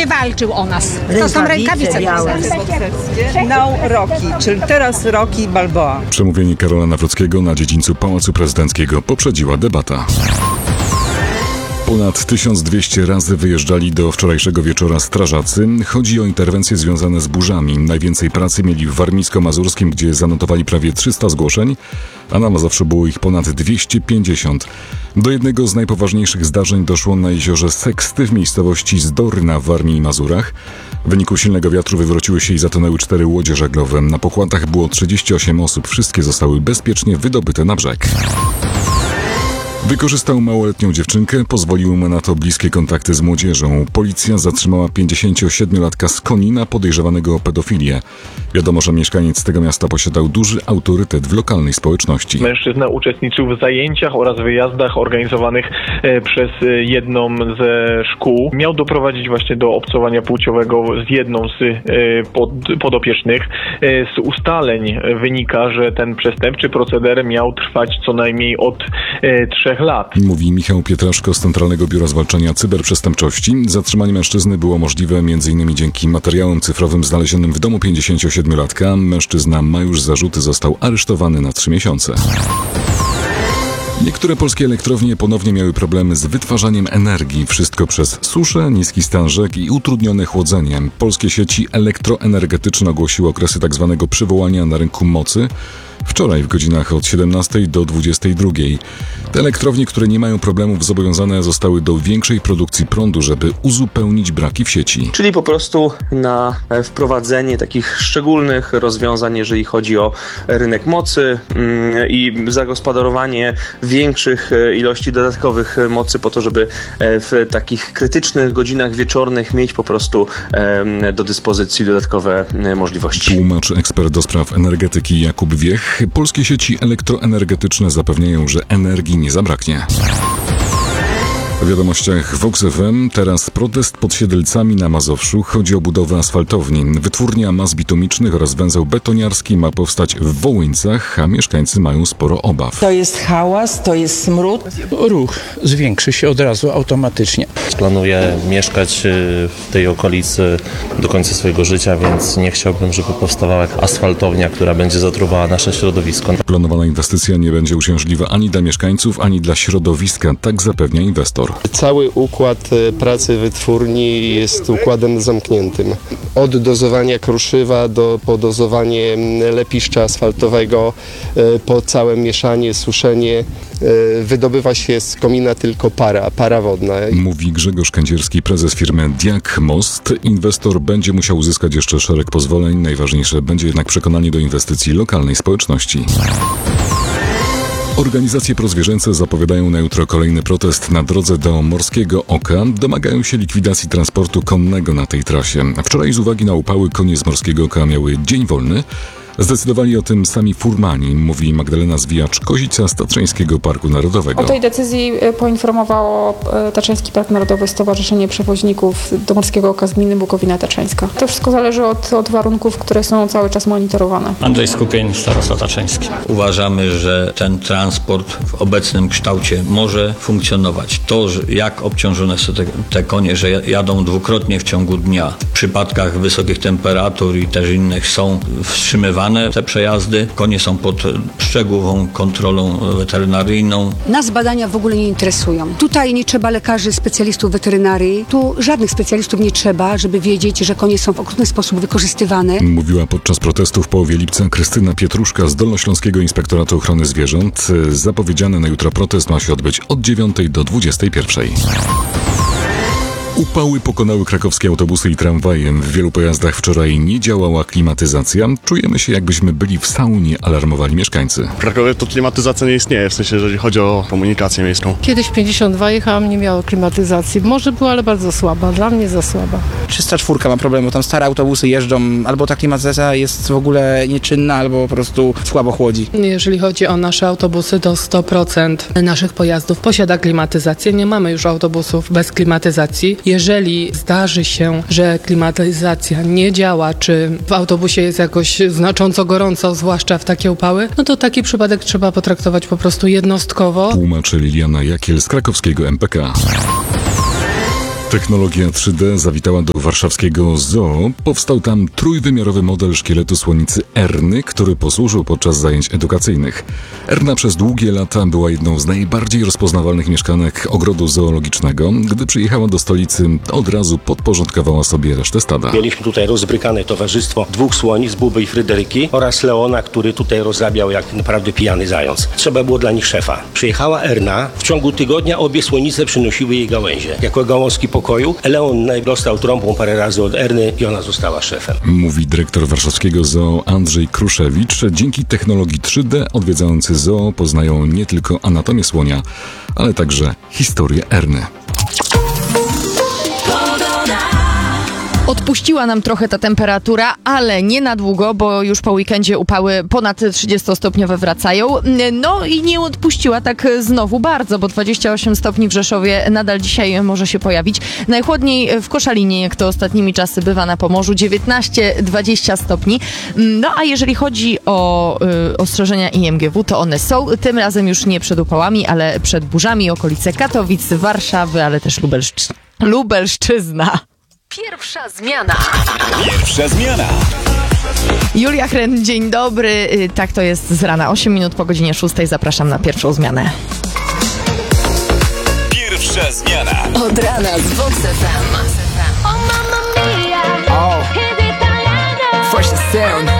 będzie walczył o nas. To są rękawice białe. Now Rocky, czyli teraz Rocky Balboa. Przemówienie Karola Nawrockiego na dziedzińcu Pałacu Prezydenckiego poprzedziła debata. Ponad 1200 razy wyjeżdżali do wczorajszego wieczora strażacy. Chodzi o interwencje związane z burzami. Najwięcej pracy mieli w Warmińsko-Mazurskim, gdzie zanotowali prawie 300 zgłoszeń, a na Mazowszu było ich ponad 250. Do jednego z najpoważniejszych zdarzeń doszło na jeziorze Seksty w miejscowości Zdory na Warmii i Mazurach. W wyniku silnego wiatru wywróciły się i zatonęły 4 łodzie żaglowe. Na pokładach było 38 osób. Wszystkie zostały bezpiecznie wydobyte na brzeg. Wykorzystał małoletnią dziewczynkę, pozwoliły mu na to bliskie kontakty z młodzieżą. Policja zatrzymała 57-latka z Konina podejrzewanego o pedofilię. Wiadomo, że mieszkaniec tego miasta posiadał duży autorytet w lokalnej społeczności. Mężczyzna uczestniczył w zajęciach oraz wyjazdach organizowanych przez jedną ze szkół. Miał doprowadzić właśnie do obcowania płciowego z jedną z podopiecznych. Z ustaleń wynika, że ten przestępczy proceder miał trwać co najmniej od 3 lat. Mówi Michał Pietraszko z Centralnego Biura Zwalczania Cyberprzestępczości. Zatrzymanie mężczyzny było możliwe m.in. dzięki materiałom cyfrowym znalezionym w domu 57-latka. Mężczyzna ma już zarzuty, został aresztowany na 3 miesiące. Niektóre polskie elektrownie ponownie miały problemy z wytwarzaniem energii. Wszystko przez suszę, niski stan rzek i utrudnione chłodzenie. Polskie sieci elektroenergetyczne ogłosiły okresy tzw. przywołania na rynku mocy. Wczoraj w godzinach od 17 do 22. Te elektrownie, które nie mają problemów, zobowiązane zostały do większej produkcji prądu, żeby uzupełnić braki w sieci. Czyli po prostu na wprowadzenie takich szczególnych rozwiązań, jeżeli chodzi o rynek mocy i zagospodarowanie większych ilości dodatkowych mocy po to, żeby w takich krytycznych godzinach wieczornych mieć po prostu do dyspozycji dodatkowe możliwości. Tłumaczy ekspert do spraw energetyki Jakub Wiech. Polskie sieci elektroenergetyczne zapewniają, że energii nie zabraknie. W wiadomościach Vox FM teraz protest pod Siedlcami na Mazowszu. Chodzi o budowę asfaltowni. Wytwórnia mas bitumicznych oraz węzeł betoniarski ma powstać w Wołyńcach, a mieszkańcy mają sporo obaw. To jest hałas, to jest smród. Ruch zwiększy się od razu automatycznie. Planuję mieszkać w tej okolicy do końca swojego życia, więc nie chciałbym, żeby powstawała asfaltownia, która będzie zatruwała nasze środowisko. Planowana inwestycja nie będzie uciążliwa ani dla mieszkańców, ani dla środowiska, tak zapewnia inwestor. Cały układ pracy wytwórni jest układem zamkniętym. Od dozowania kruszywa do podozowanie lepiszcza asfaltowego, po całe mieszanie, suszenie, wydobywa się z komina tylko para wodna. Mówi Grzegorz Kędzierski, prezes firmy Diag Most. Inwestor będzie musiał uzyskać jeszcze szereg pozwoleń. Najważniejsze będzie jednak przekonanie do inwestycji lokalnej społeczności. Organizacje prozwierzęce zapowiadają na jutro kolejny protest na drodze do Morskiego Oka. Domagają się likwidacji transportu konnego na tej trasie. Wczoraj z uwagi na upały konie z Morskiego Oka miały dzień wolny. Zdecydowali o tym sami furmani, mówi Magdalena Zwijacz-Kozica z Tatrzańskiego Parku Narodowego. O tej decyzji poinformowało Tatrzański Park Narodowy, Stowarzyszenie Przewoźników do Morskiego Oka z gminy Bukowina Tatrzańska. To wszystko zależy od warunków, które są cały czas monitorowane. Andrzej Skupień, starosta tatrzański. Uważamy, że ten transport w obecnym kształcie może funkcjonować. To, jak obciążone są te konie, że jadą dwukrotnie w ciągu dnia. W przypadkach wysokich temperatur i też innych są wstrzymywane te przejazdy. Konie są pod szczegółową kontrolą weterynaryjną. Nas badania w ogóle nie interesują. Tutaj nie trzeba lekarzy, specjalistów weterynarii. Tu żadnych specjalistów nie trzeba, żeby wiedzieć, że konie są w okrutny sposób wykorzystywane. Mówiła podczas protestu w połowie lipca Krystyna Pietruszka z Dolnośląskiego Inspektoratu Ochrony Zwierząt. Zapowiedziany na jutro protest ma się odbyć od 9 do 21. Upały pokonały krakowskie autobusy i tramwaje. W wielu pojazdach wczoraj nie działała klimatyzacja. Czujemy się, jakbyśmy byli w saunie, alarmowali mieszkańcy. W Krakowie to klimatyzacja nie istnieje, w sensie, jeżeli chodzi o komunikację miejską. Kiedyś 52 jechałam, nie miało klimatyzacji. Może była, ale bardzo słaba. Dla mnie za słaba. 304 ma problemu, tam stare autobusy jeżdżą, albo ta klimatyzacja jest w ogóle nieczynna, albo po prostu słabo chłodzi. Jeżeli chodzi o nasze autobusy, to 100% naszych pojazdów posiada klimatyzację. Nie mamy już autobusów bez klimatyzacji. Jeżeli zdarzy się, że klimatyzacja nie działa, czy w autobusie jest jakoś znacząco gorąco, zwłaszcza w takie upały, no to taki przypadek trzeba potraktować po prostu jednostkowo. Tłumaczy Liliana Jakiel z krakowskiego MPK. Technologia 3D zawitała do warszawskiego zoo. Powstał tam trójwymiarowy model szkieletu słonicy Erny, który posłużył podczas zajęć edukacyjnych. Erna przez długie lata była jedną z najbardziej rozpoznawalnych mieszkanek ogrodu zoologicznego. Gdy przyjechała do stolicy, od razu podporządkowała sobie resztę stada. Mieliśmy tutaj rozbrykane towarzystwo dwóch słonic, Buby i Fryderyki oraz Leona, który tutaj rozrabiał jak naprawdę pijany zając. Trzeba było dla nich szefa. Przyjechała Erna, w ciągu tygodnia obie słonice przynosiły jej gałęzie. Jako gałązki pokoju Leon dostał trąbą parę razy od Erny i ona została szefem. Mówi dyrektor warszawskiego zoo Andrzej Kruszewicz. Dzięki technologii 3D odwiedzający zoo poznają nie tylko anatomię słonia, ale także historię Erny. Odpuściła nam trochę ta temperatura, ale nie na długo, bo już po weekendzie upały ponad 30-stopniowe wracają. No i nie odpuściła tak znowu bardzo, bo 28 stopni w Rzeszowie nadal dzisiaj może się pojawić. Najchłodniej w Koszalinie, jak to ostatnimi czasy bywa na Pomorzu, 19-20 stopni. No a jeżeli chodzi o ostrzeżenia IMGW, to one są tym razem już nie przed upałami, ale przed burzami, okolice Katowic, Warszawy, ale też Lubelszczyzna. Pierwsza zmiana. Pierwsza zmiana. Julia Chren, dzień dobry. Tak to jest z rana. 8 minut po godzinie 6. Zapraszam na pierwszą zmianę. Pierwsza zmiana. Od rana z Vox FM. Fresh and sound.